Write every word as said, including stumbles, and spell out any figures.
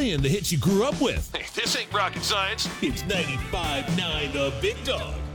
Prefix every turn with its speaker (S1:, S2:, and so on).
S1: playing the hits you grew up with.
S2: Hey, this ain't rocket science.
S1: It's ninety-five point nine The Big Dog.